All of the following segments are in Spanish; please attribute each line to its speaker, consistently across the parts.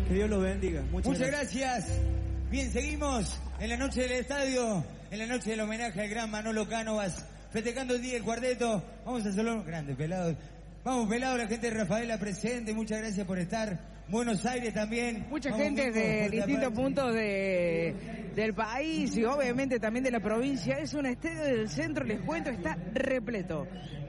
Speaker 1: Que Dios los bendiga.
Speaker 2: Muchas gracias. Bien, seguimos en la noche del estadio, en la noche del homenaje al gran Manolo Cánovas, festejando el día del cuarteto. Vamos a hacerlo grande, pelados. Vamos, pelados, la gente de Rafaela presente. Muchas gracias por estar. Buenos Aires también.
Speaker 3: Mucha gente de distintos puntos del país y obviamente también de la provincia. Es un estadio del centro, les cuento, está repleto.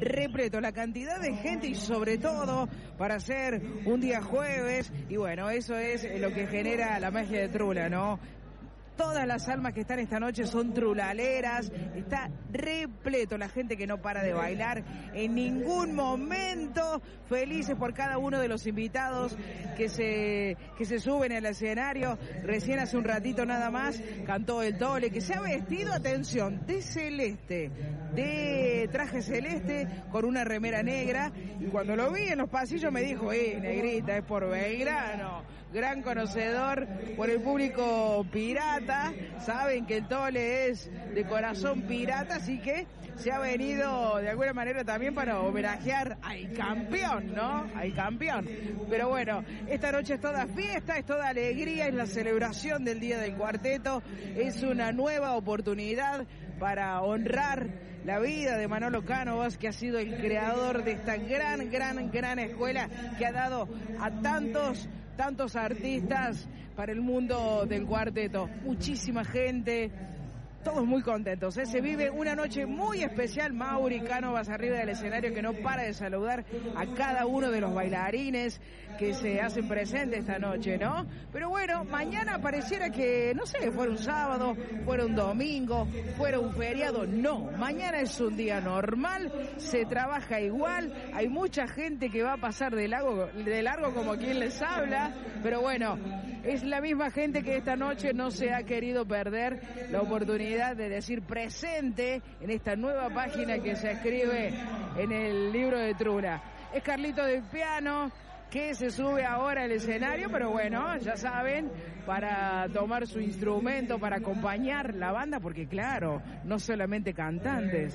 Speaker 3: La cantidad de gente y sobre todo para hacer un día jueves. Y bueno, eso es lo que genera la magia de Trula, ¿no? Todas las almas que están esta noche son trulaleras, está repleto la gente que no para de bailar en ningún momento, felices por cada uno de los invitados que se suben al escenario. Recién hace un ratito nada más cantó el Tole, que se ha vestido, atención, de celeste, de traje celeste con una remera negra, y cuando lo vi en los pasillos me dijo, negrita, es por Belgrano, gran conocedor por el público pirata. Saben que el Tole es de corazón pirata, así que se ha venido de alguna manera también para homenajear al campeón, ¿no? Al campeón. Pero bueno, esta noche es toda fiesta, es toda alegría, es la celebración del Día del Cuarteto, es una nueva oportunidad para honrar la vida de Manolo Cánovas, que ha sido el creador de esta gran escuela que ha dado a tantos artistas para el mundo del cuarteto. Muchísima gente, todos muy contentos, ¿eh? Se vive una noche muy especial. Mauri Cánovas arriba del escenario, que no para de saludar a cada uno de los bailarines que se hacen presentes esta noche, ¿no? Pero bueno, mañana pareciera que, no sé, fuera un sábado, fuera un domingo, fuera un feriado. No, mañana es un día normal, se trabaja igual, hay mucha gente que va a pasar de largo como quien les habla, pero bueno, es la misma gente que esta noche no se ha querido perder la oportunidad de decir presente en esta nueva página que se escribe en el libro de Trula. Es Carlito del piano, que se sube ahora al escenario, pero bueno, ya saben, para tomar su instrumento, para acompañar la banda, porque claro, no solamente cantantes,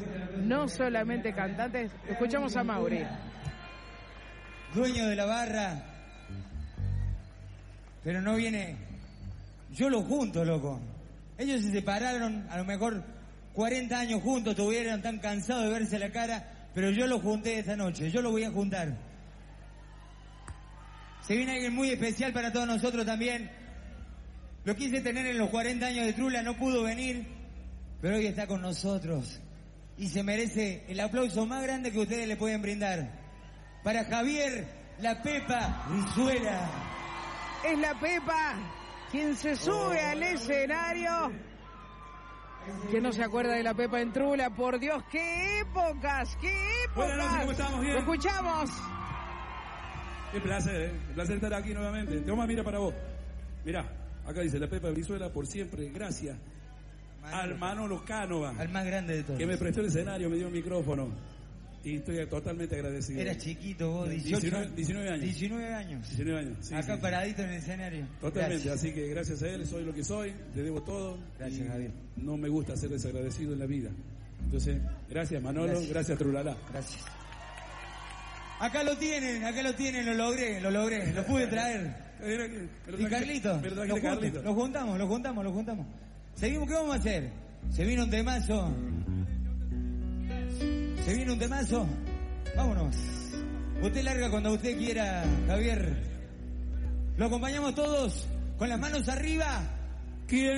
Speaker 3: escuchamos a Mauri.
Speaker 2: Dueño de la barra, pero no viene, yo los junto, loco. Ellos se separaron, a lo mejor 40 años juntos, estuvieron tan cansados de verse la cara, pero yo los junté esta noche, yo los voy a juntar. Se viene alguien muy especial para todos nosotros también. Lo quise tener en los 40 años de Trula, no pudo venir, pero hoy está con nosotros. Y se merece el aplauso más grande que ustedes le pueden brindar. Para Javier La Pepa Brizuela.
Speaker 3: Es La Pepa quien se sube al escenario. ¿Quién no se acuerda de La Pepa en Trula? Por Dios, qué épocas, qué épocas.
Speaker 4: Buenas noches, ¿cómo estamos? Bien.
Speaker 3: Lo escuchamos.
Speaker 4: Qué placer, Un placer estar aquí nuevamente. Toma, mira para vos. Mirá, acá dice La Pepa Brizuela, por siempre, gracias al Manolo Cánovas,
Speaker 2: al más grande de todos,
Speaker 4: que me prestó el escenario, me dio un micrófono. Y estoy totalmente agradecido.
Speaker 2: Eras chiquito vos, 19 años. 19 años.
Speaker 4: 19 años, sí.
Speaker 2: Acá sí, paradito en el escenario.
Speaker 4: Totalmente, gracias. Así que gracias a él soy lo que soy, le debo todo.
Speaker 2: Gracias, Javier.
Speaker 4: No me gusta ser desagradecido en la vida. Entonces, gracias Manolo, gracias Trulalá.
Speaker 2: Gracias. Acá lo tienen, lo logré, lo pude traer. Y Carlito, lo juntamos. Seguimos, ¿qué vamos a hacer? Se viene un temazo. Vámonos. Usted larga cuando usted quiera, Javier. Lo acompañamos todos con las manos arriba.